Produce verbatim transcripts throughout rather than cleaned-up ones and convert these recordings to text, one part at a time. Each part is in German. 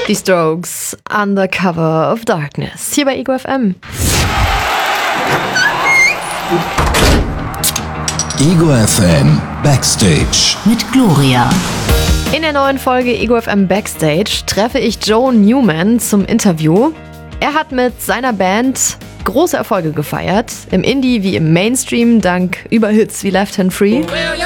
Die Strokes, Under Cover of Darkness, hier bei Ego F M. Ego F M Backstage mit Gloria. In der neuen Folge Ego F M Backstage treffe ich Joe Newman zum Interview. Er hat mit seiner Band große Erfolge gefeiert, im Indie wie im Mainstream, dank Überhits wie Left Hand Free.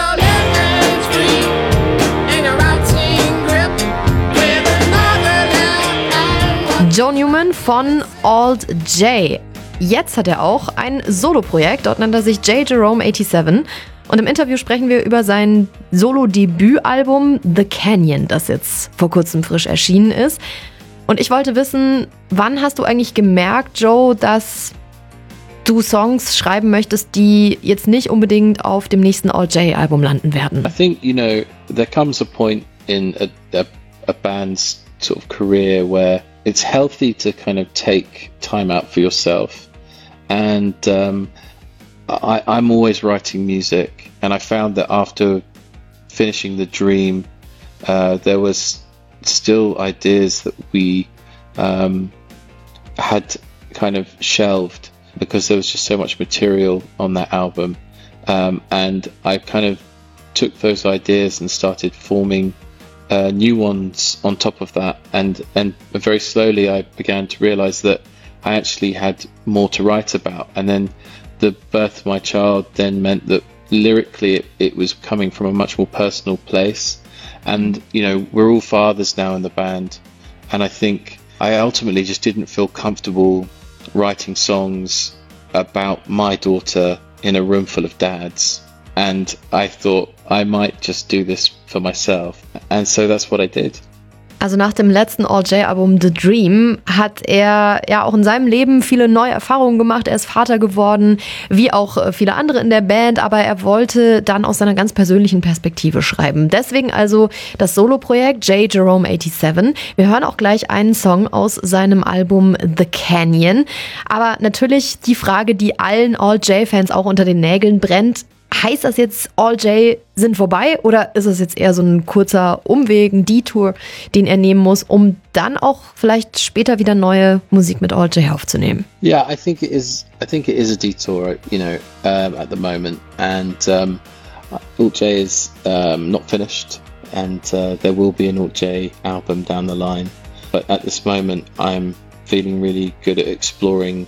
Joe Newman von Alt J. Jetzt hat er auch ein Soloprojekt, dort nennt er sich J. Jerome siebenundachtzig. Und im Interview sprechen wir über sein Solo-Debütalbum The Canyon, das jetzt vor kurzem frisch erschienen ist. Und ich wollte wissen, wann hast du eigentlich gemerkt, Joe, dass du Songs schreiben möchtest, die jetzt nicht unbedingt auf dem nächsten Alt J-Album landen werden? I think, you know, there comes a point in a, a, a band's sort of career where it's healthy to kind of take time out for yourself. And um, I, I'm always writing music, and I found that after finishing The Dream, uh, there was still ideas that we um, had kind of shelved because there was just so much material on that album. Um, and I kind of took those ideas and started forming Uh, new ones on top of that, and and very slowly I began to realize that I actually had more to write about. And then the birth of my child then meant that lyrically it, it was coming from a much more personal place. And you know, we're all fathers now in the band, and I think I ultimately just didn't feel comfortable writing songs about my daughter in a room full of dads. And I thought I might just do this for myself. And so that's what I did. Also nach dem letzten Alt J-Album The Dream hat er ja auch in seinem Leben viele neue Erfahrungen gemacht. Er ist Vater geworden, wie auch viele andere in der Band, aber er wollte dann aus seiner ganz persönlichen Perspektive schreiben. Deswegen also das Soloprojekt J. Jerome siebenundachtzig. Wir hören auch gleich einen Song aus seinem Album The Canyon. Aber natürlich die Frage, die allen Alt J-Fans auch unter den Nägeln brennt: Heißt das jetzt, Alt J sind vorbei, oder ist es jetzt eher so ein kurzer Umweg, ein Detour, den er nehmen muss, um dann auch vielleicht später wieder neue Musik mit Alt J aufzunehmen? Yeah, I think it is. I think it is a detour, you know, um, at the moment, and um, Alt J is um, not finished, and uh, there will be an Alt J album down the line. But at this moment, I'm feeling really good at exploring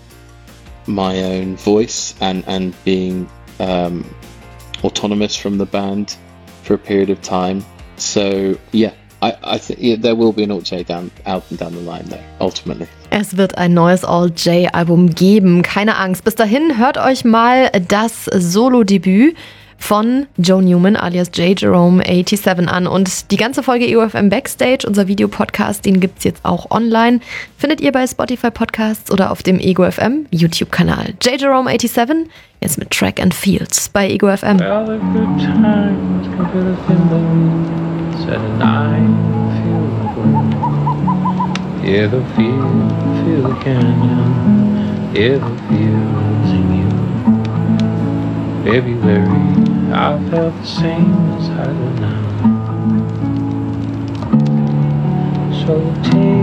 my own voice and and being um, autonomous from the band for a period of time. So yeah, I, I think yeah, there will be an Alt J down, album down the line though, ultimately. Es wird ein neues Alt J-Album geben, keine Angst. Bis dahin hört euch mal das Solo-Debüt von Joe Newman alias J. Jerome siebenundachtzig an. Und die ganze Folge Ego F M Backstage, unser Videopodcast, den gibt's jetzt auch online. Findet ihr bei Spotify Podcasts oder auf dem Ego F M YouTube-Kanal. J. Jerome siebenundachtzig, jetzt mit Track and Fields bei Ego F M. Well, the good times can feel the feeling, said and I feel the wind. Hear the feel, feel the canyon, hear the feels in you. February, I felt the same as I do now. So take